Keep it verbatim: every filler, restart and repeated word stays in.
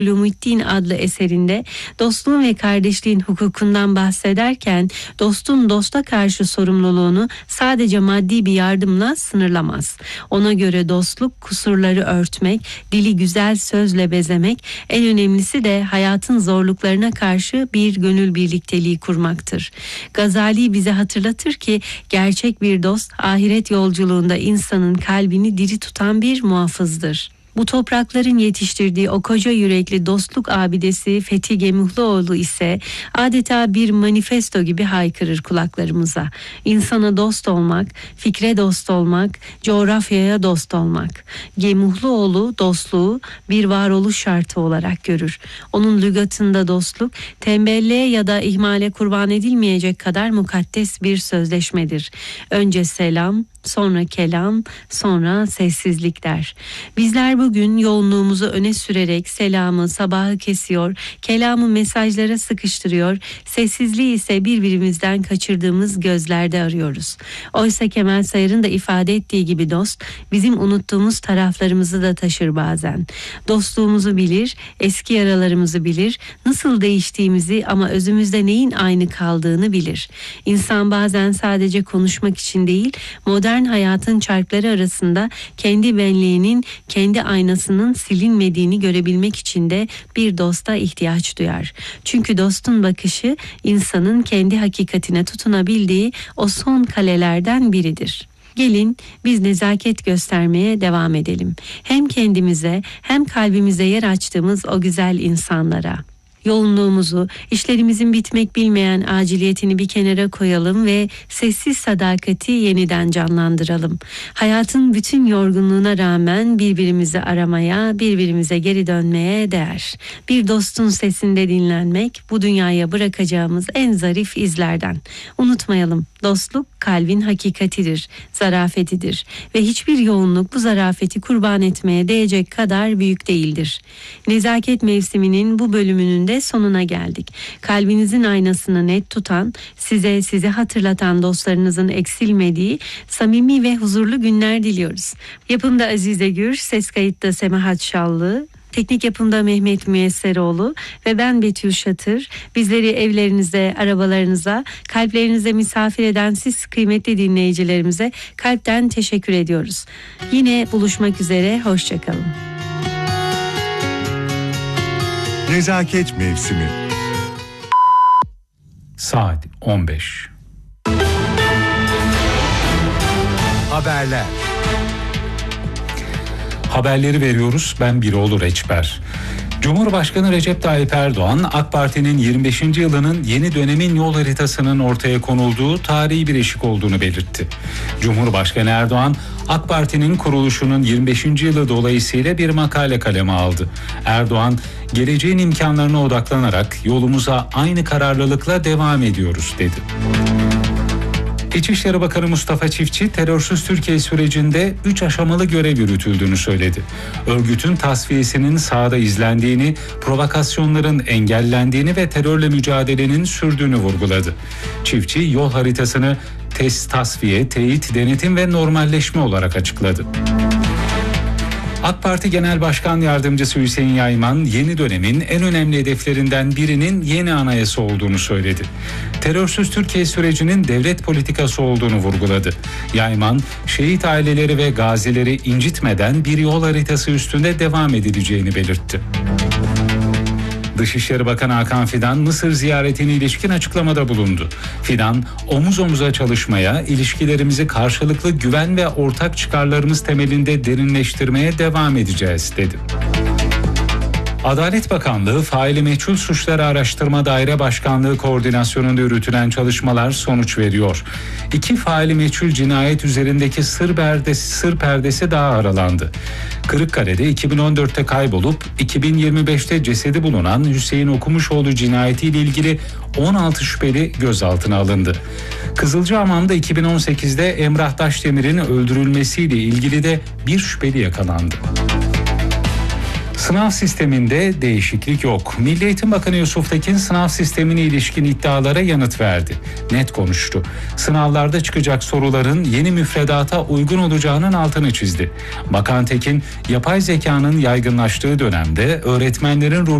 Ulumuddin adlı eserinde dostluğun ve kardeşliğin hukukundan bahsederken dostun dosta karşı sorumluluğunu sadece maddi bir yardımla sınırlamaz. Ona göre dostluk kusurları örtmek, dili güzel sözle bezemek, en önemlisi de hayatın zorluklarına karşı bir gönül birlikteliği kurmaktır. Gazali bize hatırlatır ki gerçek bir dost ahiret yolculuğunda insanın kalbini diri tutan bir muhafızdır. Bu toprakların yetiştirdiği o koca yürekli dostluk abidesi Fethi Gemuhluoğlu ise adeta bir manifesto gibi haykırır kulaklarımıza. İnsana dost olmak, fikre dost olmak, coğrafyaya dost olmak. Gemuhluoğlu dostluğu bir varoluş şartı olarak görür. Onun lügatında dostluk tembelliğe ya da ihmale kurban edilmeyecek kadar mukaddes bir sözleşmedir. Önce selam, sonra kelam, sonra sessizlik der. Bizler bugün yoğunluğumuzu öne sürerek selamı, sabahı kesiyor, kelamı mesajlara sıkıştırıyor, sessizliği ise birbirimizden kaçırdığımız gözlerde arıyoruz. Oysa Kemal Sayar'ın da ifade ettiği gibi dost, bizim unuttuğumuz taraflarımızı da taşır bazen. Dostluğumuzu bilir, eski yaralarımızı bilir, nasıl değiştiğimizi ama özümüzde neyin aynı kaldığını bilir. İnsan bazen sadece konuşmak için değil, modern Modern hayatın çarkları arasında kendi benliğinin, kendi aynasının silinmediğini görebilmek için de bir dosta ihtiyaç duyar. Çünkü dostun bakışı insanın kendi hakikatine tutunabildiği o son kalelerden biridir. Gelin biz nezaket göstermeye devam edelim. Hem kendimize hem kalbimize yer açtığımız o güzel insanlara. Yoğunluğumuzu, işlerimizin bitmek bilmeyen aciliyetini bir kenara koyalım ve sessiz sadakati yeniden canlandıralım. Hayatın bütün yorgunluğuna rağmen birbirimizi aramaya, birbirimize geri dönmeye değer. Bir dostun sesinde dinlenmek bu dünyaya bırakacağımız en zarif izlerden. Unutmayalım, dostluk kalbin hakikatidir, zarafetidir ve hiçbir yoğunluk bu zarafeti kurban etmeye değecek kadar büyük değildir. Nezaket mevsiminin bu bölümünün de sonuna geldik. Kalbinizin aynasını net tutan, size sizi hatırlatan dostlarınızın eksilmediği samimi ve huzurlu günler diliyoruz. Yapımda Azize Gür, ses kayıtta Semahat Şallı, teknik yapımda Mehmet Müyesseroğlu ve ben Betül Şatır. Bizleri evlerinize, arabalarınıza, kalplerinize misafir eden siz kıymetli dinleyicilerimize kalpten teşekkür ediyoruz. Yine buluşmak üzere, hoşçakalın. Nezaket mevsimi. Saat on beş. Haberler. Haberleri veriyoruz. Ben Biroğlu Reçber. Cumhurbaşkanı Recep Tayyip Erdoğan, AK Parti'nin yirmi beşinci yılının yeni dönemin yol haritasının ortaya konulduğu tarihi bir eşik olduğunu belirtti. Cumhurbaşkanı Erdoğan, AK Parti'nin kuruluşunun yirmi beşinci yılı dolayısıyla bir makale kaleme aldı. Erdoğan, geleceğin imkanlarına odaklanarak yolumuza aynı kararlılıkla devam ediyoruz dedi. İçişleri Bakanı Mustafa Çiftçi, terörsüz Türkiye sürecinde üç aşamalı görev yürütüldüğünü söyledi. Örgütün tasfiyesinin sahada izlendiğini, provokasyonların engellendiğini ve terörle mücadelenin sürdüğünü vurguladı. Çiftçi, yol haritasını test, tasfiye, teyit, denetim ve normalleşme olarak açıkladı. AK Parti Genel Başkan Yardımcısı Hüseyin Yayman, yeni dönemin en önemli hedeflerinden birinin yeni anayasa olduğunu söyledi. Terörsüz Türkiye sürecinin devlet politikası olduğunu vurguladı. Yayman, şehit aileleri ve gazileri incitmeden bir yol haritası üstünde devam edileceğini belirtti. Dışişleri Bakanı Hakan Fidan, Mısır ziyaretine ilişkin açıklamada bulundu. Fidan, omuz omuza çalışmaya, ilişkilerimizi karşılıklı güven ve ortak çıkarlarımız temelinde derinleştirmeye devam edeceğiz dedi. Adalet Bakanlığı, Faili Meçhul Suçları Araştırma Daire Başkanlığı koordinasyonunda yürütülen çalışmalar sonuç veriyor. İki faili meçhul cinayet üzerindeki sır perdesi, sır perdesi daha aralandı. Kırıkkale'de iki bin on dörtte kaybolup iki bin yirmi beşte cesedi bulunan Hüseyin Okumuşoğlu cinayetiyle ilgili on altı şüpheli gözaltına alındı. Kızılcahamam'da iki bin on sekizde Emrah Taşdemir'in öldürülmesiyle ilgili de bir şüpheli yakalandı. Sınav sisteminde değişiklik yok. Milli Eğitim Bakanı Yusuf Tekin sınav sistemine ilişkin iddialara yanıt verdi. Net konuştu. Sınavlarda çıkacak soruların yeni müfredata uygun olacağının altını çizdi. Bakan Tekin, yapay zekanın yaygınlaştığı dönemde öğretmenlerin